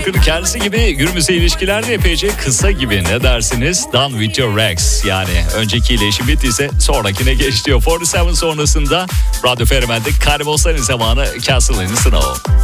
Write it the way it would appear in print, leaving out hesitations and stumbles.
Şarkının kendisi gibi günümüzde ilişkiler de epeyce kısa gibi, ne dersiniz? Done with your ex, yani öncekiyle işin bittiyse sonrakine geç diyor. 47 sonrasında Radyo Fenomen'de Karbostan zamanı Castle in the Snow.